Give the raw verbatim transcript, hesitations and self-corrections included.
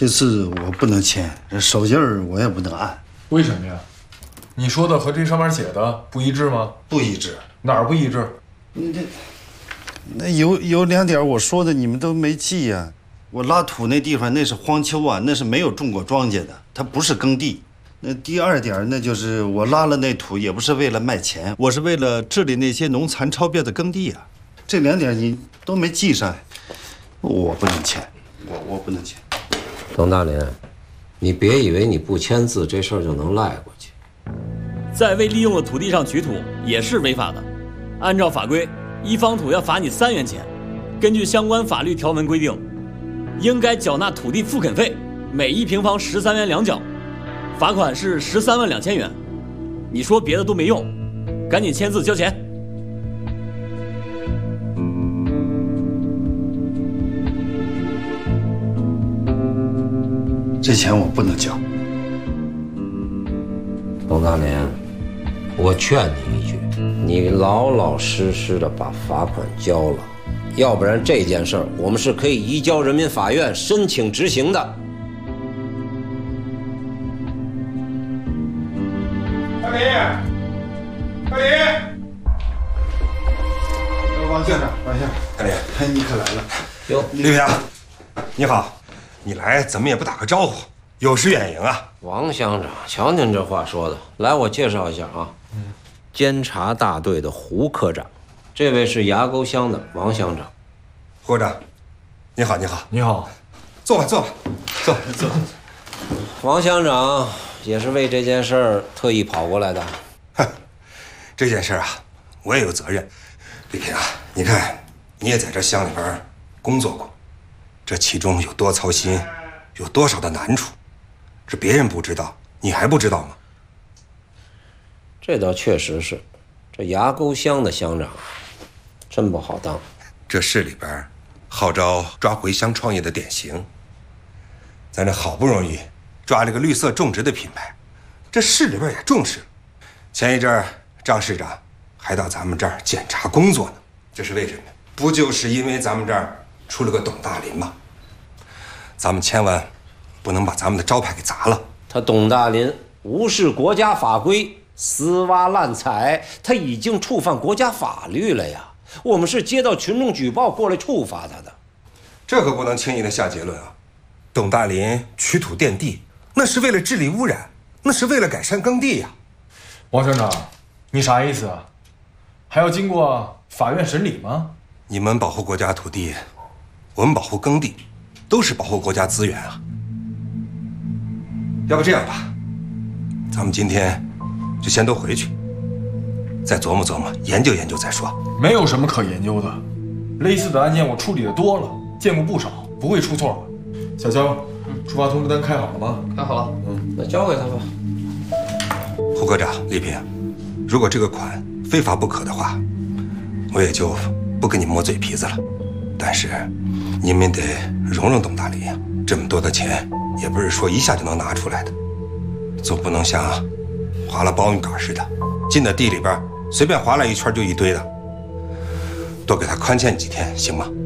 这次我不能签，这手印儿我也不能按。 为什么呀？你说的和这上面写的不一致吗？ 不一致。 哪儿不一致？ 你这，那有有两点我说的你们都没记呀、啊。我拉土那地方那是荒丘啊，那是没有种过庄稼的，它不是耕地。那第二点，那就是我拉了那土也不是为了卖钱，我是为了治理那些农残超标的耕地啊。这两点你都没记上，我不能签，我我不能签。 董大林，你别以为你不签字这事儿就能赖过去。 在未利用的土地上取土也是违法的，按照法规，一方土要罚你三元钱。根据相关法律条文规定，应该缴纳土地复垦费，每一平方十三元两角，罚款是十三万两千元。你说别的都没用，赶紧签字交钱。 这钱我不能交。 董大林，我劝你一句，你老老实实的把罚款交了，要不然这件事儿我们是可以移交人民法院申请执行的。 大林，大林， 王先生，王先生， 大林， 哎，你可来了。 哟， 李平，你好，你来怎么也不打个招呼，有失远迎啊。 王乡长，瞧您这话说的，来，我介绍一下啊，嗯，监察大队的胡科长，这位是崖沟乡的王乡长。 胡科长，你好，你好， 你好， 坐吧，坐吧，坐坐。 王乡长也是为这件事儿特意跑过来的。 哼，这件事啊，我也有责任。李平啊，你看你也在这乡里边工作过，这其中有多操心，有多少的难处，这别人不知道，你还不知道吗？ 这倒确实是，这崖沟乡的乡长真不好当。 这市里边号召抓回乡创业的典型，咱这好不容易抓了个绿色种植的品牌，这市里边也重视了。前一阵儿张市长还到咱们这儿检查工作呢，这是为什么？不就是因为咱们这儿出了个董大林吗？咱们千万不能把咱们的招牌给砸了。 他董大林无视国家法规，私挖滥采，他已经触犯国家法律了呀。我们是接到群众举报过来处罚他的， 这可不能轻易的下结论啊！董大林取土垫地，那是为了治理污染，那是为了改善耕地呀。 王乡长，你啥意思啊？还要经过法院审理吗？ 你们保护国家土地，我们保护耕地，都是保护国家资源啊。要不这样吧，咱们今天就先都回去，再琢磨琢磨，研究研究再说。 没有什么可研究的，类似的案件我处理的多了，见过不少，不会出错的。小肖，出发通知单开好了吗？ 开好了。 嗯，那交给他吧。 胡科长，丽萍，如果这个款非罚不可的话，我也就不跟你磨嘴皮子了。但是，你们得容容董大林呀，这么多的钱也不是说一下就能拿出来的，总不能像划了苞米杆似的，进到地里边随便划来一圈就一堆的。多给他宽限几天，行吗？